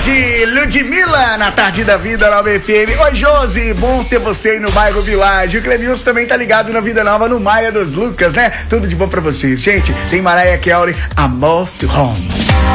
Josi, Ludmilla, na tarde da vida, Nova FM. Oi, Josi, bom ter você aí no bairro Village. O Clemilson também tá ligado na Vida Nova, no Maia dos Lucas, né? Tudo de bom pra vocês. Gente, tem Mariah Carey, A Most Home.